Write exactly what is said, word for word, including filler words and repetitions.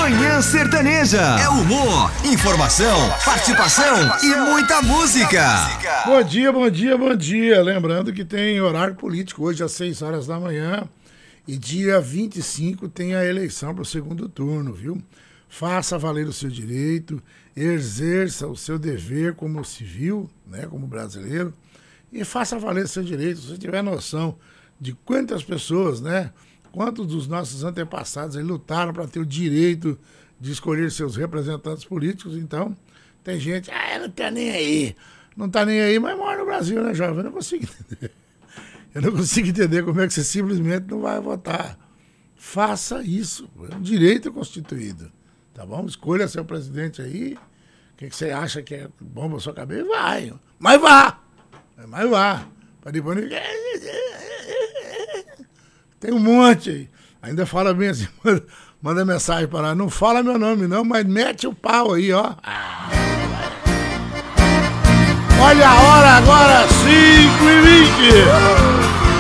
Manhã Sertaneja. É humor, informação, participação e muita música. Bom dia, bom dia, bom dia. Lembrando que tem horário político hoje às seis horas da manhã. E dia vinte e cinco tem a eleição para o segundo turno, viu? Faça valer o seu direito, exerça o seu dever como civil, né, como brasileiro, e faça valer o seu direito. Se você tiver noção de quantas pessoas, né, quantos dos nossos antepassados aí lutaram para ter o direito de escolher seus representantes políticos, então tem gente, ah, não tá nem aí, não tá nem aí, mas mora no Brasil, né, jovem? Eu não consigo entender. Eu não consigo entender como é que você simplesmente não vai votar. Faça isso, é um direito constituído, tá bom? Escolha seu presidente aí, o que, que você acha que é bom pra sua cabeça, vai, mas vá, mas vá, para depois não... Tem um monte aí, ainda fala bem assim, manda, manda mensagem para lá, não fala meu nome não, mas mete o pau aí, ó. Olha a hora agora, cinco e vinte.